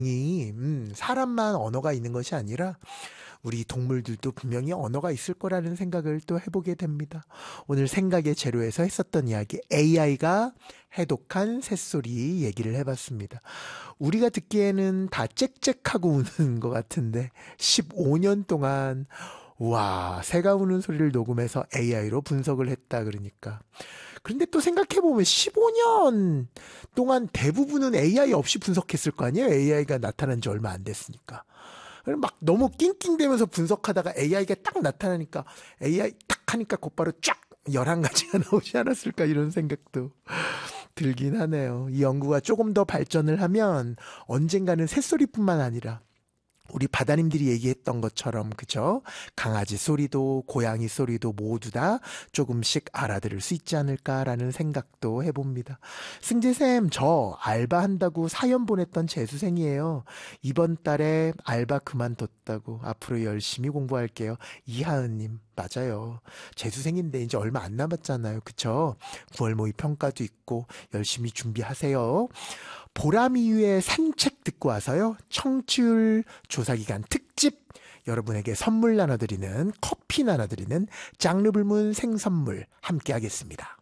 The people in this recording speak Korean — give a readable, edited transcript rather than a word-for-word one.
이 사람만 언어가 있는 것이 아니라 우리 동물들도 분명히 언어가 있을 거라는 생각을 또 해보게 됩니다. 오늘 생각의 재료에서 했었던 이야기, AI가 해독한 새소리 얘기를 해봤습니다. 우리가 듣기에는 다 짹짹하고 우는 것 같은데 15년 동안 와, 새가 우는 소리를 녹음해서 AI로 분석을 했다 그러니까. 그런데 또 생각해보면 15년 동안 대부분은 AI 없이 분석했을 거 아니에요? AI가 나타난 지 얼마 안 됐으니까. 막 너무 낑낑대면서 분석하다가 AI가 딱 나타나니까 AI 딱 하니까 곧바로 쫙 11가지가 나오지 않았을까 이런 생각도 들긴 하네요. 이 연구가 조금 더 발전을 하면 언젠가는 새소리뿐만 아니라 우리 바다님들이 얘기했던 것처럼 그죠? 강아지 소리도 고양이 소리도 모두 다 조금씩 알아들을 수 있지 않을까라는 생각도 해봅니다. 승재쌤, 저 알바한다고 사연 보냈던 재수생이에요. 이번 달에 알바 그만뒀다고 앞으로 열심히 공부할게요. 이하은님, 맞아요. 재수생인데 이제 얼마 안 남았잖아요. 그쵸? 9월 모의 평가도 있고 열심히 준비하세요. 보람이유의 산책 듣고 와서요. 청취율 조사기간 특집 여러분에게 선물 나눠드리는 커피 나눠드리는 장르불문 생선물 함께 하겠습니다.